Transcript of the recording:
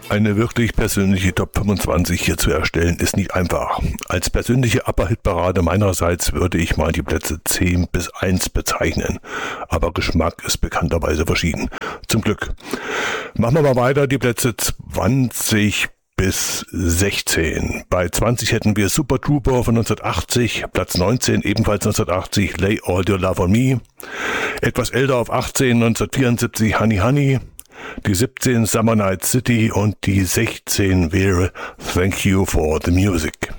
Eine wirklich persönliche Top 25 hier zu erstellen, ist nicht einfach. Als persönliche Upper-Hit-Parade meinerseits würde ich mal die Plätze 10 bis 1 bezeichnen. Aber Geschmack ist bekannterweise verschieden. Zum Glück. Machen wir mal weiter, die Plätze 20 bis 16. Bei 20 hätten wir Super Trooper von 1980, Platz 19 ebenfalls 1980, Lay All Your Love on Me. Etwas älter auf 18, 1974 Honey Honey. Die 17 Summer Night City und die 16 wäre Thank You for the Music.